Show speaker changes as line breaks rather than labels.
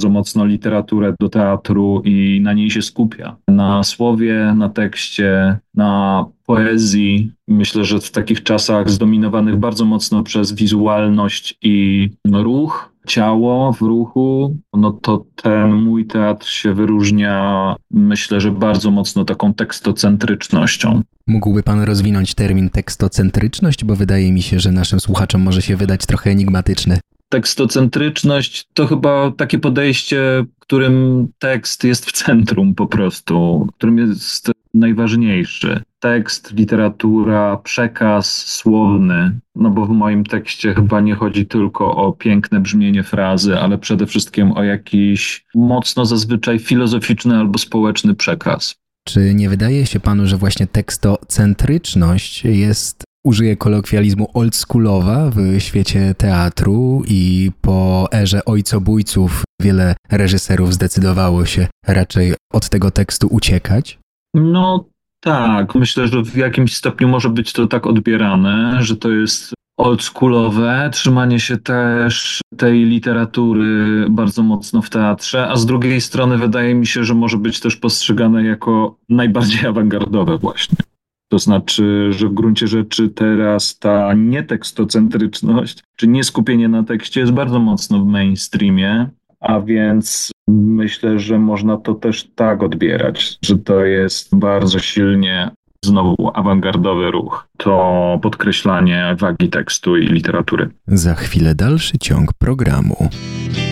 bardzo mocno literaturę do teatru i na niej się skupia. Na słowie, na tekście, na poezji. Myślę, że w takich czasach zdominowanych bardzo mocno przez wizualność i ruch, ciało w ruchu, no to ten mój teatr się wyróżnia, myślę, że bardzo mocno taką tekstocentrycznością.
Mógłby pan rozwinąć termin tekstocentryczność, bo wydaje mi się, że naszym słuchaczom może się wydać trochę enigmatyczny.
Tekstocentryczność to chyba takie podejście, w którym tekst jest w centrum po prostu, którym jest najważniejszy. Tekst, literatura, przekaz słowny, no bo w moim tekście chyba nie chodzi tylko o piękne brzmienie frazy, ale przede wszystkim o jakiś mocno zazwyczaj filozoficzny albo społeczny przekaz.
Czy nie wydaje się panu, że właśnie tekstocentryczność jest, użyję kolokwializmu, oldschoolowa w świecie teatru i po erze ojcobójców wiele reżyserów zdecydowało się raczej od tego tekstu uciekać?
No tak, myślę, że w jakimś stopniu może być to tak odbierane, że to jest oldschoolowe, trzymanie się też tej literatury bardzo mocno w teatrze, a z drugiej strony wydaje mi się, że może być też postrzegane jako najbardziej awangardowe właśnie. To znaczy, że w gruncie rzeczy teraz ta nietekstocentryczność, czy nieskupienie na tekście jest bardzo mocno w mainstreamie, a więc myślę, że można to też tak odbierać, że to jest bardzo silnie znowu awangardowy ruch. To podkreślanie wagi tekstu i literatury.
Za chwilę dalszy ciąg programu.